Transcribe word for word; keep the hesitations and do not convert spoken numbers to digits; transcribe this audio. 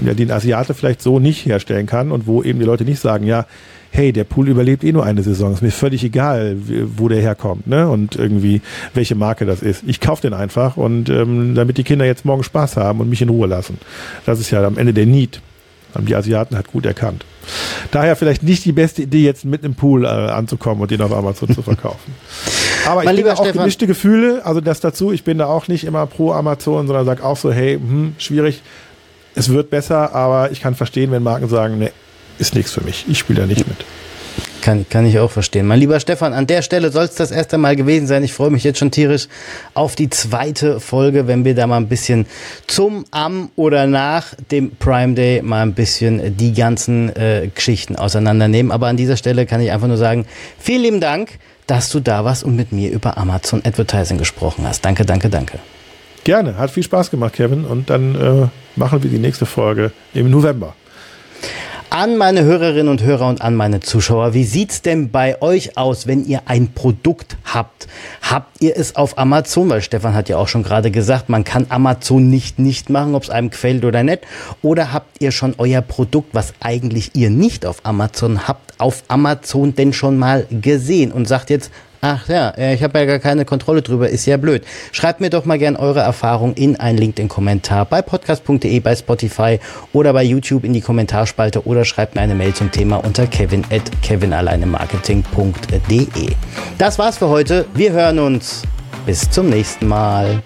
ja, den Asiate vielleicht so nicht herstellen kann und wo eben die Leute nicht sagen, ja, hey, der Pool überlebt eh nur eine Saison, ist mir völlig egal, wo der herkommt, ne? Und irgendwie, welche Marke das ist. Ich kaufe den einfach und ähm, damit die Kinder jetzt morgen Spaß haben und mich in Ruhe lassen. Das ist ja am Ende der Need. Haben die Asiaten halt gut erkannt. Daher vielleicht nicht die beste Idee, jetzt mit einem Pool äh, anzukommen und den auf Amazon zu verkaufen. Aber mein ich bin auch Stefan, gemischte Gefühle, also das dazu, ich bin da auch nicht immer pro Amazon, sondern sage auch so, hey, hm, schwierig, es wird besser, aber ich kann verstehen, wenn Marken sagen, ne, ist nichts für mich, ich spiele da nicht mit. Kann, kann ich auch verstehen. Mein lieber Stefan, an der Stelle soll es das erste Mal gewesen sein. Ich freue mich jetzt schon tierisch auf die zweite Folge, wenn wir da mal ein bisschen zum, am oder nach dem Prime Day mal ein bisschen die ganzen äh, Geschichten auseinandernehmen. Aber an dieser Stelle kann ich einfach nur sagen, vielen lieben Dank, dass du da warst und mit mir über Amazon Advertising gesprochen hast. Danke, danke, danke. Gerne, hat viel Spaß gemacht, Kevin. Und dann äh, machen wir die nächste Folge im November. An meine Hörerinnen und Hörer und an meine Zuschauer, wie sieht's denn bei euch aus, wenn ihr ein Produkt habt? Habt ihr es auf Amazon? Weil Stefan hat ja auch schon gerade gesagt, man kann Amazon nicht nicht machen, ob es einem gefällt oder nicht. Oder habt ihr schon euer Produkt, was eigentlich ihr nicht auf Amazon habt, auf Amazon denn schon mal gesehen und sagt jetzt, ach ja, ich habe ja gar keine Kontrolle drüber, ist ja blöd. Schreibt mir doch mal gern eure Erfahrung in einen LinkedIn-Kommentar bei podcast punkt de, bei Spotify oder bei YouTube in die Kommentarspalte oder schreibt mir eine Mail zum Thema unter kevin at kevinalleinemarketing punkt de. Das war's für heute. Wir hören uns. Bis zum nächsten Mal.